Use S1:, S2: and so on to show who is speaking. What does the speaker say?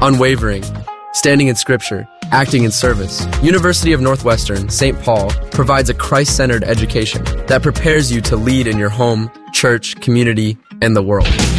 S1: unwavering, standing in Scripture, acting in service. University of Northwestern, St. Paul, provides a Christ-centered education that prepares you to lead in your home, church, community, and the world.